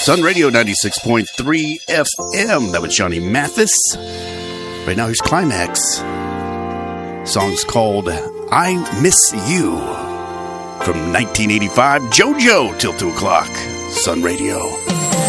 Sun Radio 96.3 FM. That was Johnny Mathis. Right now, here's Climax. Song's called I Miss You. From 1985, JoJo till 2 o'clock. Sun Radio.